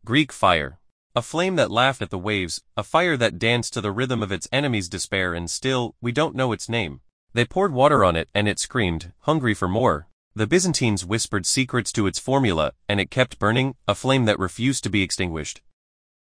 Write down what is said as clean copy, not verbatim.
Greek fire. A flame that laughed at the waves, a fire that danced to the rhythm of its enemies' despair, and still, we don't know its name. They poured water on it and it screamed, hungry for more. The Byzantines whispered secrets to its formula, and it kept burning, a flame that refused to be extinguished.